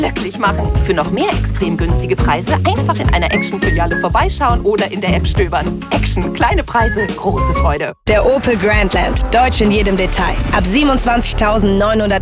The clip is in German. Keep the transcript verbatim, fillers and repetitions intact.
glücklich machen. Für noch mehr extrem günstige Preise einfach in einer Action-Filiale vorbeischauen oder in der App stöbern. Action, kleine Preise, große Freude. Der Opel Grandland. Deutsch in jedem Detail. Ab siebenundzwanzigtausendneunhundert